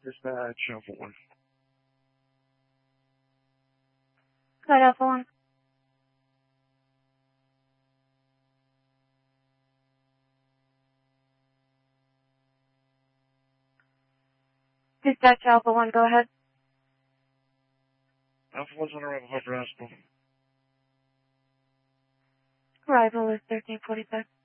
Dispatch Alpha 1. Go ahead, Alpha 1. Dispatch Alpha 1, go ahead. Alpha 1's on arrival, Harper Hospital. Arrival is 1345.